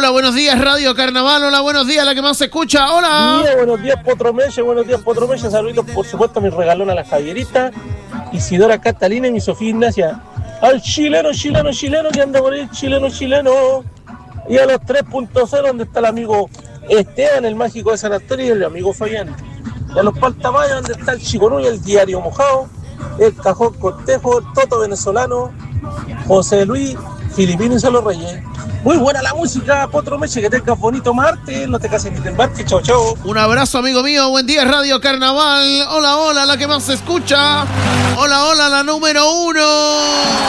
Hola, buenos días, Radio Carnaval. Hola, buenos días, la que más se escucha. Hola. Buenos días, Potro Meche. Saluditos, por supuesto, a mi regalón a la Javierita, Isidora Catalina y mi Sofía Ignacia. Al chileno que anda por ahí, chileno. Y a los 3.0, donde está el amigo Esteban, el mágico de San Antonio, y el amigo Fabián. Y a los Paltamayas, donde está el Chiconuy, el Diario Mojado, el Cajón Cortejo, el Toto Venezolano, José Luis, Filipino y Salo Reyes. Muy buena la música, Potro Meche, que tengas bonito martes, no te cases ni te embarques, chao. Un abrazo, amigo mío, buen día, Radio Carnaval. Hola, la que más se escucha. Hola, la número 1.